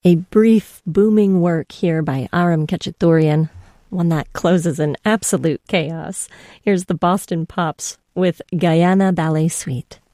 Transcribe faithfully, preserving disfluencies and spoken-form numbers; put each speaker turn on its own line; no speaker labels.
A brief, booming work here by Aram Khachaturian, one that closes in absolute chaos. Here's the Boston Pops with Guyana Ballet Suite.